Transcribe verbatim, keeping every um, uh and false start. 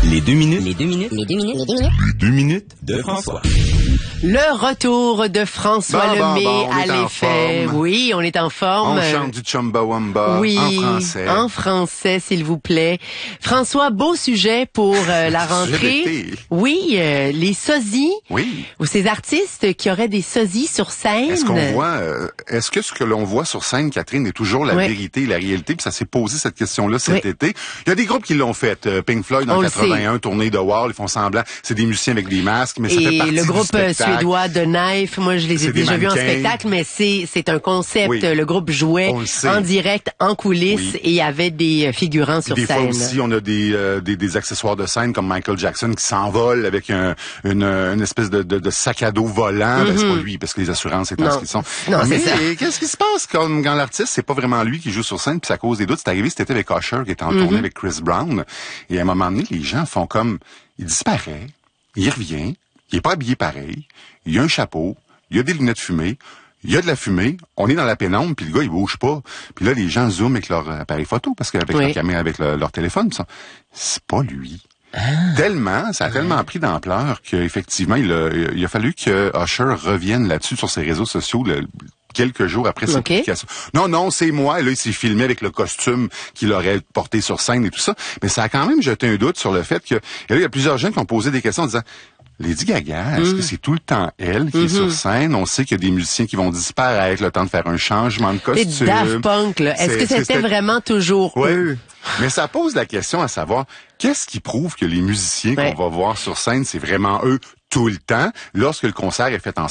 Les deux minutes. Les deux minutes. Les deux minutes. Les deux minutes. Les deux minutes de François. Le retour de François Bon, bon, Lemay bon, on à est en l'effet. forme. Oui, on est en forme. On chante du Chumbawamba Oui, en français. en français, s'il vous plaît. François, beau sujet pour euh, la rentrée. Sujet d'été. Oui, euh, les sosies. Oui. Ou ces artistes qui auraient des sosies sur scène. Est-ce qu'on voit, euh, est-ce que ce que l'on voit sur scène, Catherine, est toujours la Ouais. vérité et la réalité? Puis ça s'est posé cette question-là cet Oui. été. Il y a des groupes qui l'ont fait. Euh, Pink Floyd en On le quatre-vingt-un, tournée de Wall, ils font semblant. C'est des musiciens avec des masques, mais ça fait Et partie le du groupe euh, spectacle. suédois de Knife, moi je les ai C'est des déjà vus en mannequins. spectacle, mais c'est c'est un concept. Oui. Le groupe jouait On le sait. en direct, en coulisses, Oui. et il y avait des euh, figurants Puis sur des scène. fois aussi, on a des, euh, des des accessoires de scène comme Michael Jackson qui s'envole avec un, une, une espèce de, de, de sac à dos volant. Ben, c'est pas lui, parce que les assurances étant Non. ce qu'ils sont. Non, c'est Mais ça. qu'est-ce qui se passe quand, quand l'artiste, c'est pas vraiment lui qui joue sur scène, puis ça cause des doutes. C'est arrivé cet été avec Usher qui était en tournée avec Chris Brown. Et à un moment donné, les gens font comme, il disparaît, il revient, il est pas habillé pareil, il y a un chapeau, il y a des lunettes fumées, il y a de la fumée, on est dans la pénombre, puis le gars, il bouge pas. Puis là, les gens zooment avec leur appareil photo, parce qu'avec Oui. leur caméra, avec le- leur téléphone, ils sont- c'est pas lui. Tellement, ça a tellement pris d'ampleur qu'effectivement, il a, il a fallu que Usher revienne là-dessus sur ses réseaux sociaux le- quelques jours après sa Ok. publication. Non, non, c'est moi. Là, il s'est filmé avec le costume qu'il aurait porté sur scène et tout ça. Mais ça a quand même jeté un doute sur le fait que... Et là, il y a plusieurs gens qui ont posé des questions en disant... Lady Gaga, est-ce que c'est tout le temps elle qui est sur scène? On sait qu'il y a des musiciens qui vont disparaître, le temps de faire un changement de C'est costume. Daft Punk, là. Est-ce C'est- que est-ce que c'était c'était- vraiment toujours Ouais. eux? Mais ça pose la question à savoir, qu'est-ce qui prouve que les musiciens Ouais. qu'on va voir sur scène, c'est vraiment eux tout le temps, lorsque le concert est fait en